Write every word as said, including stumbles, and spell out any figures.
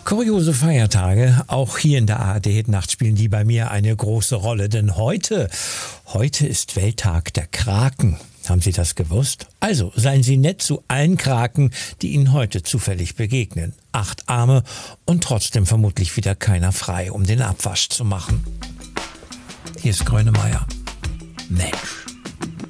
Kuriose Feiertage, auch hier in der A R D-Nacht spielen die bei mir eine große Rolle. Denn heute, heute ist Welttag der Kraken. Haben Sie das gewusst? Also seien Sie nett zu allen Kraken, die Ihnen heute zufällig begegnen. Acht Arme und trotzdem vermutlich wieder keiner frei, um den Abwasch zu machen. Hier ist Grönemeyer. Mensch.